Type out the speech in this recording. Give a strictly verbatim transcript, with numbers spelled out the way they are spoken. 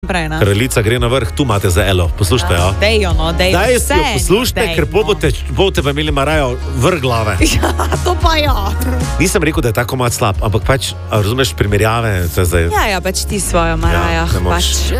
Prej, Kraljica gre na vrh, tu imate za Elo, poslušajte, ja. Dejo, no, dejo. Daj, Vse, jo poslušajte, dej, ker no. boste, boste pa imeli Marajo vrh glave. Ja, to pa ja. Nisem rekel, da je tako mat slab, ampak pač, a razumeš primerjave? Zdaj... Ja, ja, pač ti svojo Marajo, Ja, ne moreš. pač.